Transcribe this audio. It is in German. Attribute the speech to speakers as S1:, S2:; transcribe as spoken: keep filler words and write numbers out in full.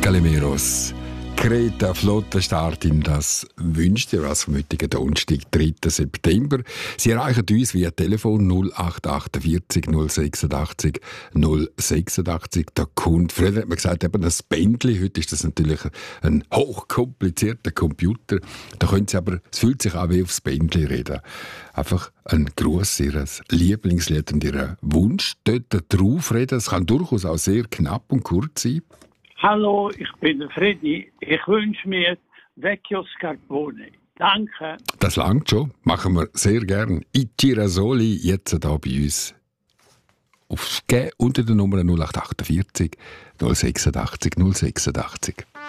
S1: Calimeros. Kreta Flottenstart in das wünscht ihr was vom heutigen Donnerstag, dritten September. Sie erreichen uns via Telefon null acht achtundvierzig null sechsundachtzig null sechsundachtzig. Der Kunde, früher hat man gesagt, eben das Bändli, heute ist das natürlich ein hochkomplizierter Computer. Da können Sie aber, es fühlt sich an wie aufs Bändli reden. Einfach ein Gruß, Ihr Lieblingslied und Ihren Wunsch dort drauf reden. Es kann durchaus auch sehr knapp und kurz sein.
S2: Hallo, ich bin der Freddy. Ich wünsche mir Vecchio Scarpone. Danke.
S1: Das langt schon. Machen wir sehr gern. I Girasoli jetzt hier bei uns. Aufs G unter der Nummer null acht achtundvierzig null sechsundachtzig null sechsundachtzig.